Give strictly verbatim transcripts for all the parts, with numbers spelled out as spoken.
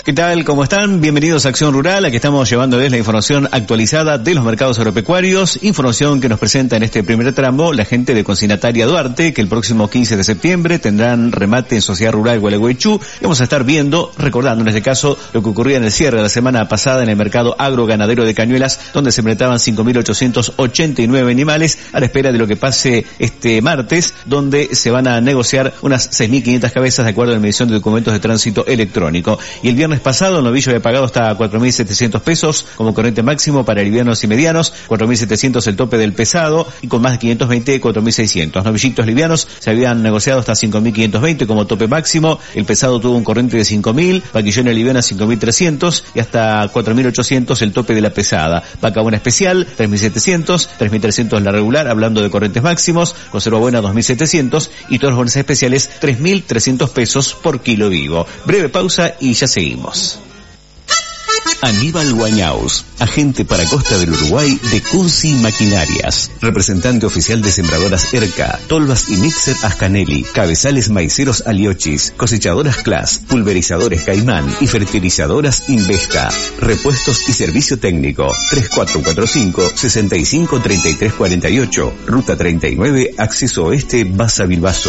¿Qué tal? ¿Cómo están? Bienvenidos a Acción Rural. Aquí estamos llevándoles la información actualizada de los mercados agropecuarios, información que nos presenta en este primer tramo la gente de Consignataria Duarte, que el próximo quince de septiembre tendrán remate en Sociedad Rural Gualeguaychú. Y vamos a estar viendo, recordando en este caso, lo que ocurría en el cierre de la semana pasada en el mercado agroganadero de Cañuelas, donde se enfrentaban cinco mil ochocientos ochenta y nueve animales, a la espera de lo que pase este martes, donde se van a negociar unas seis mil quinientas cabezas de acuerdo a la medición de documentos de tránsito electrónico. Y el viernes pasado el novillo había pagado hasta cuatro mil setecientos pesos como corriente máximo para livianos y medianos, cuatro mil setecientos el tope del pesado, y con más de quinientos veinte, cuatro mil seiscientos. Novillitos livianos se habían negociado hasta cinco mil quinientos veinte como tope máximo, el pesado tuvo un corriente de cinco mil, vaquillones livianas cinco mil trescientos y hasta cuatro mil ochocientos el tope de la pesada. Vaca buena especial tres mil setecientos, tres mil trescientos la regular, hablando de corrientes máximos, conserva buena dos mil setecientos y todos los bonos especiales tres mil trescientos pesos por kilo vivo. Breve pausa y ya seguimos. Aníbal Guañaus, agente para Costa del Uruguay de Cunzi Maquinarias, representante oficial de sembradoras Erca, Tolvas y Mixer Ascanelli, cabezales maiceros Aliochis, cosechadoras Clas, pulverizadores Caimán y fertilizadoras Investa, repuestos y servicio técnico, tres cuatro cuatro cinco, seis cinco, tres tres cuatro ocho, Ruta treinta y nueve, Acceso Oeste, Baza Bilbaso.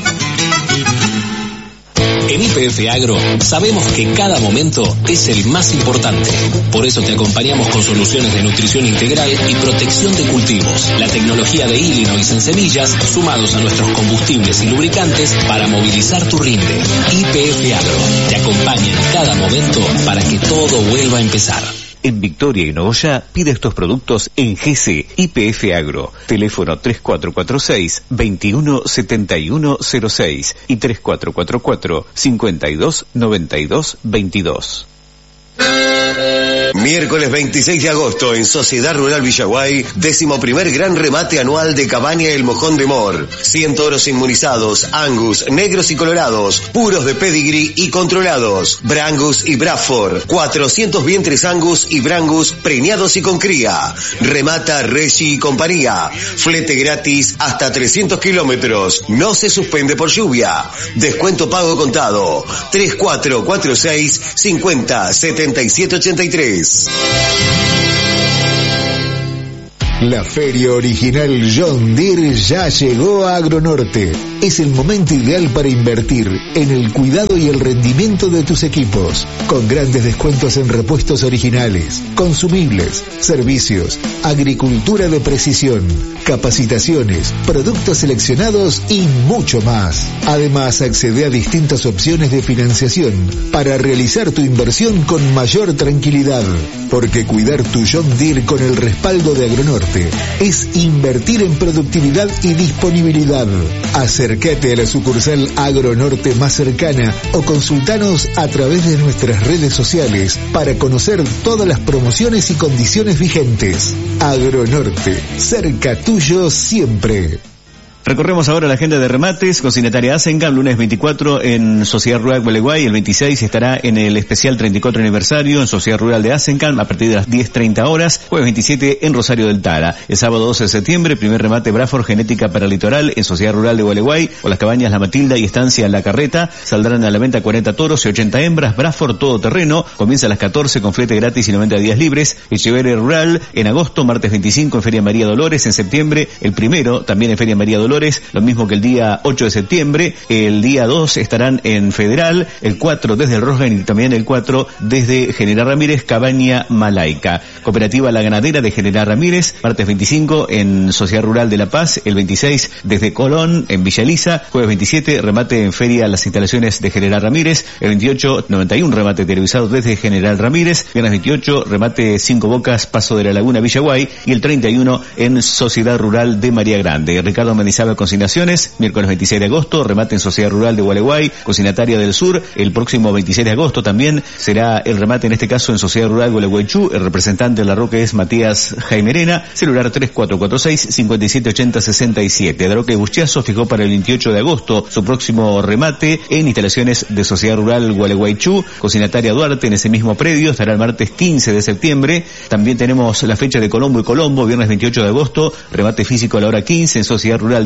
En Y P F Agro sabemos que cada momento es el más importante. Por eso te acompañamos con soluciones de nutrición integral y protección de cultivos. La tecnología de Illinois en semillas, sumados a nuestros combustibles y lubricantes para movilizar tu rinde. Y P F Agro te acompaña en cada momento para que todo vuelva a empezar. En Victoria y Nogoyá pide estos productos en G C Y P F Agro. Teléfono tres cuatro cuatro seis, dos uno siete uno cero seis y tres cuatro cuatro cuatro, cinco dos, nueve dos dos dos. Miércoles veintiséis de agosto en Sociedad Rural Villaguay, décimo primer gran remate anual de Cabaña El Mojón de Mor. cien toros inmunizados, Angus, negros y colorados, puros de pedigree y controlados, Brangus y Bradford, cuatrocientos vientres Angus y Brangus preñados y con cría. Remata Reggie y compañía, flete gratis hasta trescientos kilómetros, no se suspende por lluvia, descuento pago contado, tres cuatro cuatro seis, cincuenta, setenta y siete ochenta y tres. La feria original John Deere ya llegó a Agronorte. Es el momento ideal para invertir en el cuidado y el rendimiento de tus equipos, con grandes descuentos en repuestos originales, consumibles, servicios, agricultura de precisión, capacitaciones, productos seleccionados y mucho más. Además, accede a distintas opciones de financiación para realizar tu inversión con mayor tranquilidad, porque cuidar tu John Deere con el respaldo de Agronorte es invertir en productividad y disponibilidad. Acércate a la sucursal Agronorte más cercana o consultanos a través de nuestras redes sociales para conocer todas las promociones y condiciones vigentes. Agronorte, cerca tuyo siempre. Recorremos ahora la agenda de remates. Consignataria Asencan, lunes veinticuatro en Sociedad Rural Gualeguay, el veintiséis estará en el especial treinta y cuatro aniversario en Sociedad Rural de Asencan a partir de las diez treinta horas, jueves veintisiete en Rosario del Tara. El sábado doce de septiembre, primer remate Bradford genética para el litoral en Sociedad Rural de Gualeguay, o las cabañas La Matilda y Estancia en La Carreta. Saldrán a la venta cuarenta toros y ochenta hembras. Bradford todo terreno, comienza a las catorce con flete gratis y noventa días libres. Echeverri Rural en agosto, martes veinticinco en Feria María Dolores. En septiembre, el primero también en Feria María Dolores, lo mismo que el día ocho de septiembre. El día dos estarán en Federal, el cuatro desde el Rosgan y también el cuatro desde General Ramírez, Cabaña Malaica. Cooperativa La Ganadera de General Ramírez, martes veinticinco en Sociedad Rural de La Paz, el veintiséis desde Colón en Villa Elisa, jueves veintisiete remate en Feria las instalaciones de General Ramírez, el veintiocho noventa y uno remate televisado desde General Ramírez, viernes veintiocho remate Cinco Bocas, Paso de la Laguna, Villaguay, y el treinta y uno en Sociedad Rural de María Grande. Ricardo Mendizábal Consignaciones, miércoles veintiséis de agosto, remate en Sociedad Rural de Gualeguay, Consignataria del Sur, el próximo veintiséis de agosto también será el remate, en este caso en Sociedad Rural Gualeguaychú, el representante de la Roque es Matías Jaime Arena, celular tres cuatro cuatro seis, cinco siete ocho cero seis siete. La Roque Bustiazo fijó para el veintiocho de agosto su próximo remate en instalaciones de Sociedad Rural Gualeguaychú, Consignataria Duarte en ese mismo predio, estará el martes quince de septiembre, también tenemos la fecha de Colombo y Colombo, viernes veintiocho de agosto, remate físico a la hora quince en Sociedad Rural de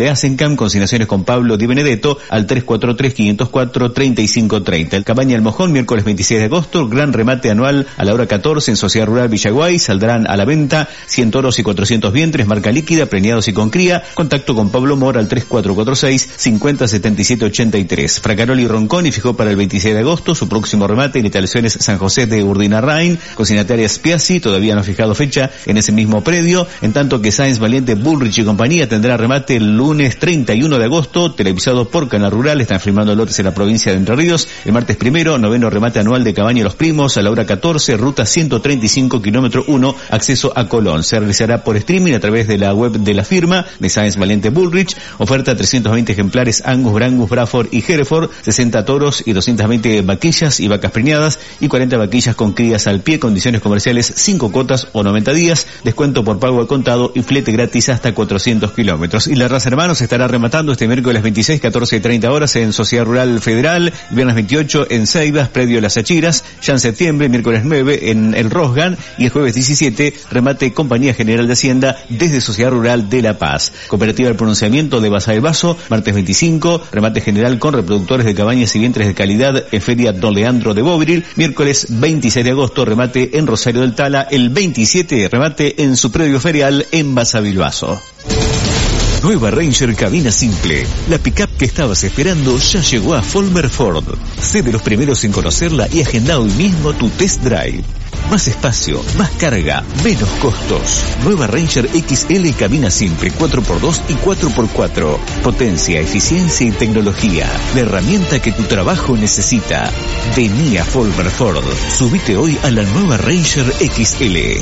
de Asencam, consignaciones con Pablo Di Benedetto al tres cuatro tres, quinientos cuatro, treinta y cinco treinta. El Cabaña El Mojón, miércoles veintiséis de agosto, gran remate anual a la hora catorce en Sociedad Rural Villaguay. Saldrán a la venta cien toros y cuatrocientos vientres, marca líquida, preñados y con cría. Contacto con Pablo Mora al tres cuatro cuatro seis, cincuenta, setenta y siete, ochenta y tres. Fracaroli Ronconi fijó para el veintiséis de agosto su próximo remate en instalaciones San José de Urdinarrain. Consignataria Spiazzi, todavía no ha fijado fecha en ese mismo predio, en tanto que Sáenz Valiente, Bullrich y compañía tendrá remate el lunes treinta y uno de agosto, televisado por Canal Rural. Están firmando lotes en la provincia de Entre Ríos. El martes primero, noveno remate anual de Cabaña Los Primos a la hora catorce, ruta ciento treinta y cinco, kilómetro uno, acceso a Colón. Se realizará por streaming a través de la web de la firma de Sáenz Valiente Bullrich. Oferta trescientos veinte ejemplares Angus, Brangus, Braford y Hereford, sesenta toros y doscientas veinte vaquillas y vacas preñadas y cuarenta vaquillas con crías al pie. Condiciones comerciales: cinco cuotas o noventa días, descuento por pago al contado y flete gratis hasta cuatrocientos kilómetros. Y la raza Hermanos estará rematando este miércoles veintiséis, catorce y treinta horas en Sociedad Rural Federal, viernes veintiocho en Ceibas, predio Las Achiras, ya en septiembre, miércoles nueve en El Rosgan y el jueves diecisiete, remate Compañía General de Hacienda desde Sociedad Rural de La Paz. Cooperativa del Pronunciamiento de Basa del Vaso, martes veinticinco, remate general con reproductores de cabañas y vientres de calidad en Feria Don Leandro de Bobril, miércoles veintiséis de agosto, remate en Rosario del Tala, el veintisiete, remate en su predio ferial en Basavilbaso. Nueva Ranger cabina simple. La pickup que estabas esperando ya llegó a Folmer Ford. Sé de los primeros en conocerla y agenda hoy mismo tu test drive. Más espacio, más carga, menos costos. Nueva Ranger X L cabina simple cuatro por dos y cuatro por cuatro. Potencia, eficiencia y tecnología. La herramienta que tu trabajo necesita. Vení a Folmer Ford. Subite hoy a la Nueva Ranger X L.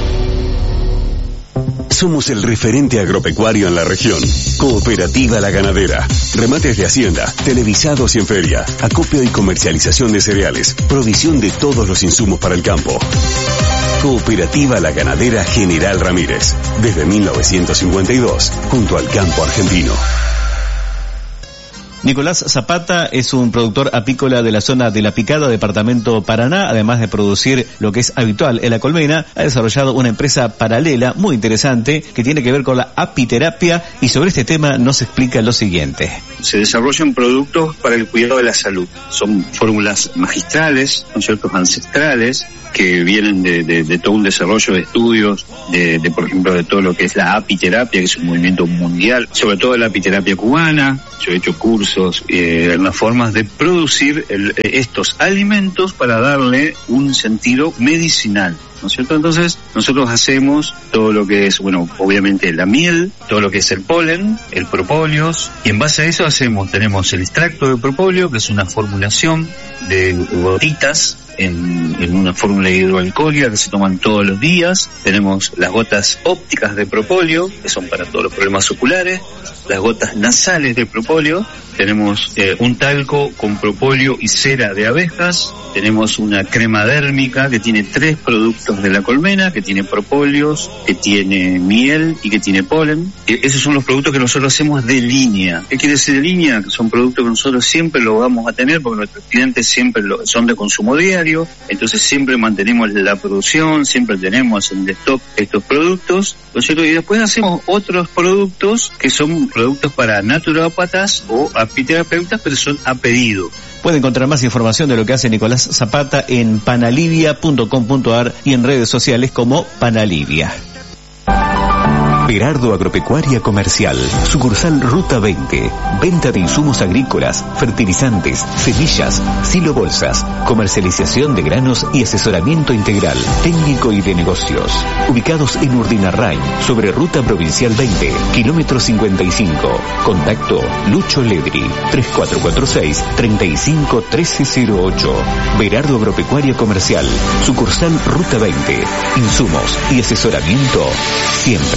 Somos el referente agropecuario en la región. Cooperativa La Ganadera. Remates de hacienda, televisados y en feria. Acopio y comercialización de cereales. Provisión de todos los insumos para el campo. Cooperativa La Ganadera General Ramírez. Desde mil novecientos cincuenta y dos, junto al campo argentino. Nicolás Zapata es un productor apícola de la zona de La Picada, departamento Paraná. Además de producir lo que es habitual en la colmena, ha desarrollado una empresa paralela muy interesante que tiene que ver con la apiterapia, y sobre este tema nos explica lo siguiente. Se desarrollan productos para el cuidado de la salud. Son fórmulas magistrales, ¿no es cierto?, ancestrales, que vienen de, de, de todo un desarrollo de estudios, de, de por ejemplo, de todo lo que es la apiterapia, que es un movimiento mundial, sobre todo la apiterapia cubana. Yo he hecho cursos, eh, unas formas de producir el, estos alimentos para darle un sentido medicinal, ¿no es cierto? Entonces, nosotros hacemos todo lo que es, bueno, obviamente la miel, todo lo que es el polen, el propóleos, y en base a eso hacemos, tenemos el extracto de propóleo, que es una formulación de gotitas, En, en una fórmula hidroalcohólica que se toman todos los días. Tenemos las gotas ópticas de propóleo, que son para todos los problemas oculares, las gotas nasales de propóleo, tenemos eh, un talco con propóleo y cera de abejas, tenemos una crema dérmica que tiene tres productos de la colmena, que tiene propóleos, que tiene miel y que tiene polen. Eh, esos son los productos que nosotros hacemos de línea. ¿Qué quiere decir de línea? Que son productos que nosotros siempre lo vamos a tener porque nuestros clientes siempre lo, son de consumo diario, entonces siempre mantenemos la producción, siempre tenemos en stock estos productos, ¿no es cierto? Y después hacemos otros productos que son productos para naturópatas o apiterapeutas, pero son a pedido. Puede encontrar más información de lo que hace Nicolás Zapata en panalivia punto com punto a r y en redes sociales como Panalivia. Berardo Agropecuaria Comercial, sucursal Ruta veinte, venta de insumos agrícolas, fertilizantes, semillas, silo bolsas, comercialización de granos y asesoramiento integral, técnico y de negocios. Ubicados en Urdinarrain, sobre Ruta Provincial veinte, kilómetro cincuenta y cinco. Contacto Lucho Ledri, tres cuatro cuatro seis, tres cinco uno tres cero ocho. Berardo Agropecuaria Comercial, sucursal Ruta veinte, insumos y asesoramiento siempre.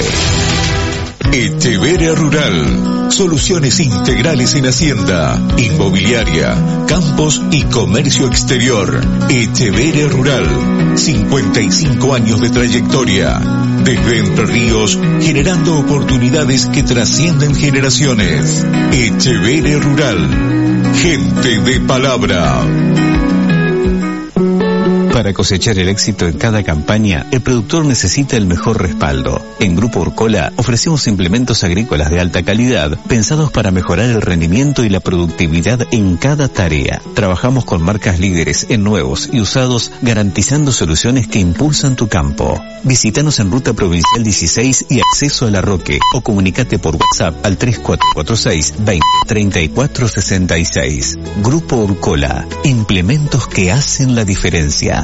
Echeverria Rural. Soluciones integrales en hacienda, inmobiliaria, campos y comercio exterior. Echeverria Rural. cincuenta y cinco años de trayectoria. Desde Entre Ríos, generando oportunidades que trascienden generaciones. Echeverria Rural. Gente de palabra. Para cosechar el éxito en cada campaña, el productor necesita el mejor respaldo. En Grupo Urcola ofrecemos implementos agrícolas de alta calidad, pensados para mejorar el rendimiento y la productividad en cada tarea. Trabajamos con marcas líderes en nuevos y usados, garantizando soluciones que impulsan tu campo. Visítanos en Ruta Provincial dieciséis y Acceso a la Roque, o comunicate por WhatsApp al tres cuatro cuatro seis, veinte, treinta y cuatro sesenta y seis. Grupo Urcola, implementos que hacen la diferencia.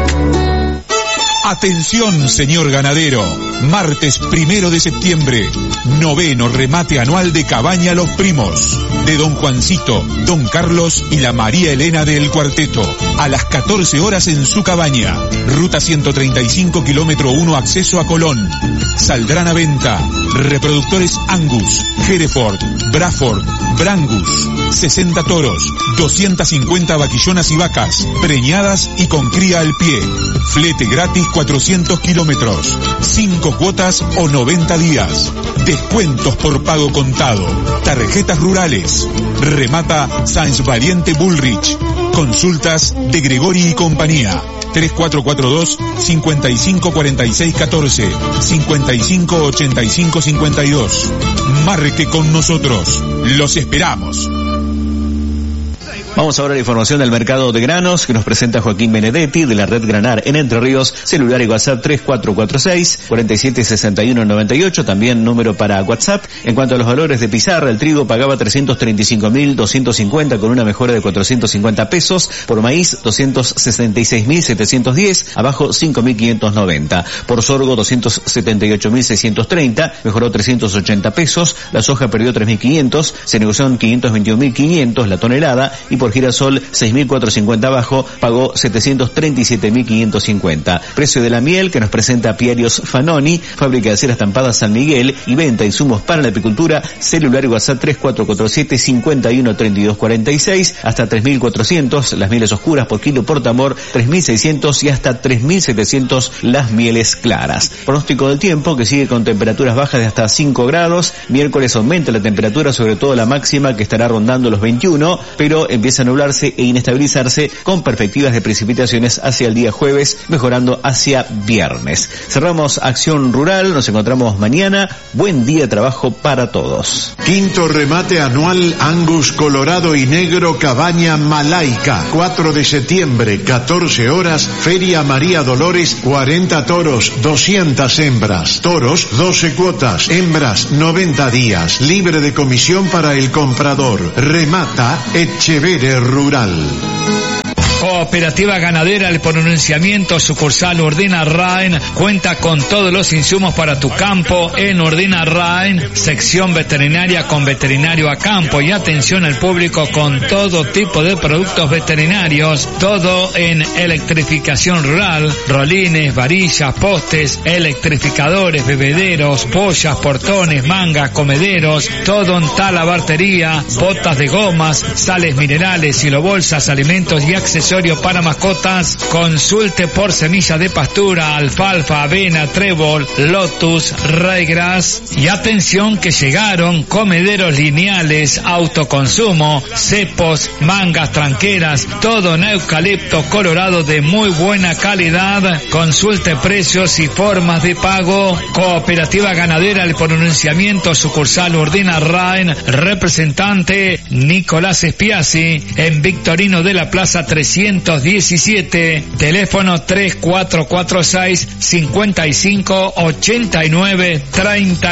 Atención, señor ganadero. Martes primero de septiembre, noveno remate anual de Cabaña Los Primos, de Don Juancito, Don Carlos y la María Elena del Cuarteto, a las catorce horas en su cabaña. Ruta ciento treinta y cinco, kilómetro uno, acceso a Colón. Saldrán a venta reproductores Angus, Hereford, Braford, Brangus, sesenta toros, doscientas cincuenta vaquillonas y vacas, preñadas y con cría al pie. Flete gratis cuatrocientos kilómetros, cinco cuotas o noventa días. Descuentos por pago contado. Tarjetas rurales. Remata Sáenz Valiente Bullrich. Consultas de Gregori y compañía. tres cuatro cuatro dos, cinco cinco cuatro seis uno cuatro, cincuenta y cinco ochenta y cinco cincuenta y dos. Marque con nosotros. Los esperamos. Vamos ahora a la información del mercado de granos que nos presenta Joaquín Benedetti de la red Granar en Entre Ríos, celular y WhatsApp tres cuatro cuatro seis, cuarenta y siete sesenta y uno noventa y ocho, también número para WhatsApp. En cuanto a los valores de pizarra, el trigo pagaba trescientos treinta y cinco mil doscientos cincuenta con una mejora de cuatrocientos cincuenta pesos, por maíz doscientos sesenta y seis mil setecientos diez, abajo cinco mil quinientos noventa, por sorgo doscientos setenta y ocho mil seiscientos treinta, mejoró trescientos ochenta pesos, la soja perdió tres mil quinientos, se negoció en quinientos veintiún mil quinientos la tonelada, y por girasol seis mil cuatrocientos cincuenta abajo, pagó setecientos treinta y siete mil quinientos cincuenta. Precio de la miel que nos presenta Piarios Fanoni, fábrica de cera estampada San Miguel y venta de insumos para la apicultura, celular y WhatsApp tres cuatro cuatro siete, cincuenta y uno treinta y dos cuarenta y seis, hasta tres mil cuatrocientos las mieles oscuras por kilo por tambor, tres mil seiscientos y hasta tres mil setecientos las mieles claras. Pronóstico del tiempo que sigue con temperaturas bajas de hasta cinco grados, miércoles aumenta la temperatura, sobre todo la máxima que estará rondando los veintiuno, pero empieza a nublarse e inestabilizarse con perspectivas de precipitaciones hacia el día jueves, mejorando hacia viernes. Cerramos Acción Rural, nos encontramos mañana. Buen día de trabajo para todos. Quinto remate anual Angus Colorado y Negro Cabaña Malaica, cuatro de septiembre, catorce horas, Feria María Dolores, cuarenta toros, doscientas hembras, toros, doce cuotas, hembras, noventa días, libre de comisión para el comprador. Remata Echevere Rural. Cooperativa Ganadera El Pronunciamiento, sucursal Ordina Rain, cuenta con todos los insumos para tu campo en Ordina Rain, sección veterinaria con veterinario a campo y atención al público con todo tipo de productos veterinarios, todo en electrificación rural, rolines, varillas, postes, electrificadores, bebederos, pollas, portones, mangas, comederos, todo en talabartería, botas de gomas, sales minerales, silobolsas, alimentos y accesorios para mascotas. Consulte por semilla de pastura, alfalfa, avena, trébol, lotus, ryegrass. Y atención que llegaron comederos lineales, autoconsumo, cepos, mangas tranqueras, todo en eucalipto colorado de muy buena calidad. Consulte precios y formas de pago. Cooperativa Ganadera El Pronunciamiento, sucursal Ordina Rain, representante Nicolás Espiazzi, en Victorino de la Plaza trescientos diecisiete, teléfono tres cuatro cuatro seis, cincuenta y cinco ochenta y nueve treinta.